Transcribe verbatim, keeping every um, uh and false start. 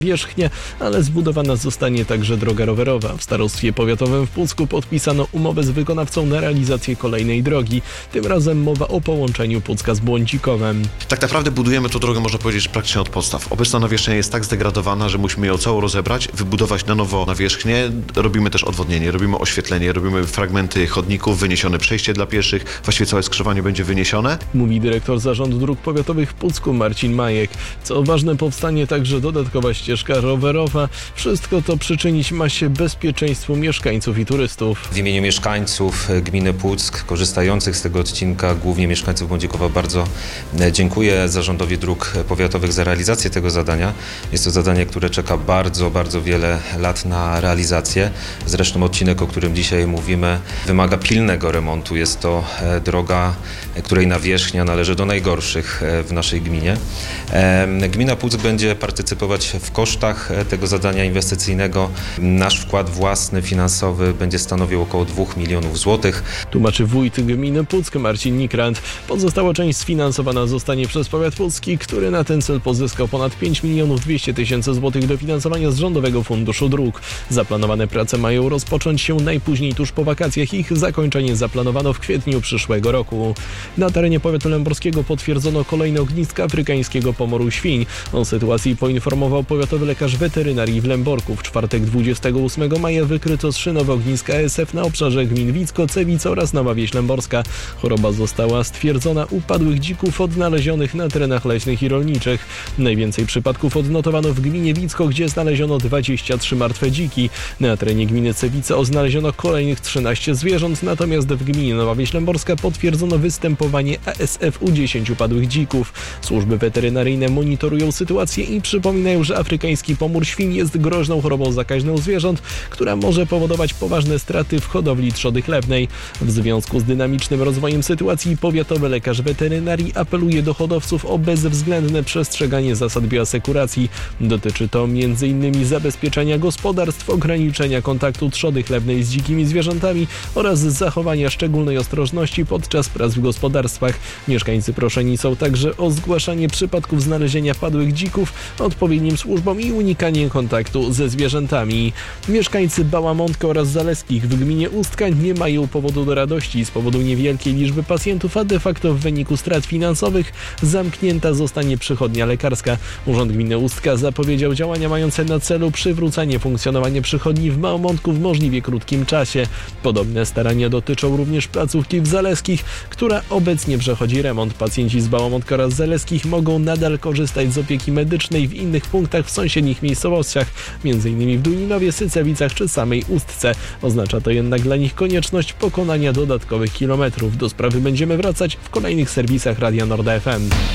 Wierzchnia, ale zbudowana zostanie także droga rowerowa. W starostwie powiatowym w Pucku podpisano umowę z wykonawcą na realizację kolejnej drogi. Tym razem mowa o połączeniu Pucka z Błądzikowem. Tak naprawdę budujemy tę drogę, można powiedzieć, praktycznie od podstaw. Obecna nawierzchnia jest tak zdegradowana, że musimy ją całą rozebrać, wybudować na nowo nawierzchnię. Robimy też odwodnienie, robimy oświetlenie, robimy fragmenty chodników, wyniesione przejście dla pieszych. Właściwie całe skrzyżowanie będzie wyniesione. Mówi dyrektor Zarządu Dróg Powiatowych w Pucku Marcin Majek. Co ważne, powstanie także dodatkowa ścieżka rowerowa. Wszystko to przyczynić ma się bezpieczeństwu mieszkańców i turystów. W imieniu mieszkańców gminy Puck, korzystających z tego odcinka, głównie mieszkańców Błądzikowa, bardzo dziękuję Zarządowi Dróg Powiatowych za realizację tego zadania. Jest to zadanie, które czeka bardzo, bardzo wiele lat na realizację. Zresztą odcinek, o którym dzisiaj mówimy, wymaga pilnego remontu. Jest to droga, której nawierzchnia należy do najgorszych w naszej gminie. Gmina Puck będzie partycypować w kosztach tego zadania inwestycyjnego. Nasz wkład własny, finansowy będzie stanowił około dwóch milionów złotych. Tłumaczy wójt gminy Puck Marcin Nikrant. Pozostała część sfinansowana zostanie przez powiat pucki, który na ten cel pozyskał ponad pięć milionów dwieście tysięcy złotych dofinansowania z Rządowego Funduszu Dróg. Zaplanowane prace mają rozpocząć się najpóźniej tuż po wakacjach. Ich zakończenie zaplanowano w kwietniu przyszłego roku. Na terenie powiatu lęborskiego potwierdzono kolejne ogniska afrykańskiego pomoru świń. O sytuacji poinformował powiatowy lekarz weterynarii w Lęborku. W czwartek dwudziestego ósmego maja wykryto trzy nowe ogniska A S F na obszarze gmin Wicko, Cewice oraz Nowa Wieś Lęborska. Choroba została stwierdzona u padłych dzików odnalezionych na terenach leśnych i rolniczych. Najwięcej przypadków odnotowano w gminie Wicko, gdzie znaleziono dwadzieścia trzy martwe dziki. Na terenie gminy Cewice odnaleziono kolejnych trzynaście zwierząt, natomiast w gminie Nowa Wieś Lęborska potwierdzono występowanie A S F u dziesięciu padłych dzików. Służby weterynaryjne monitorują sytuację i przypominają, że afrykański pomór świń jest groźną chorobą zakaźną zwierząt, która może powodować poważne straty w hodowli trzody chlewnej. W związku z dynamicznym rozwojem sytuacji powiatowy lekarz weterynarii apeluje do hodowców o bezwzględne przestrzeganie zasad bioasekuracji. Dotyczy to między innymi zabezpieczenia gospodarstw, ograniczenia kontaktu trzody chlewnej z dzikimi zwierzętami oraz zachowania szczególnej ostrożności podczas prac w gospodarstwach. Mieszkańcy proszeni są także o zgłaszanie przypadków znalezienia padłych dzików odpowiednim służbom i unikanie kontaktu ze zwierzętami. Mieszkańcy Bałamontka oraz Zaleskich w gminie Ustka nie mają powodu do radości. Z powodu niewielkiej liczby pacjentów, a de facto w wyniku strat finansowych, zamknięta zostanie przychodnia lekarska. Urząd Gminy Ustka zapowiedział działania mające na celu przywrócenie funkcjonowania przychodni w Bałamontku w możliwie krótkim czasie. Podobne starania dotyczą również placówki w Zaleskich, która obecnie przechodzi remont. Pacjenci z Bałamontka oraz Zaleskich mogą nadal korzystać z opieki medycznej w innych punktach w sąsiednich miejscowościach, między innymi w Dulinowie, Sycewicach czy samej Ustce. Oznacza to jednak dla nich konieczność pokonania dodatkowych kilometrów. Do sprawy będziemy wracać w kolejnych serwisach Radia Nord F M.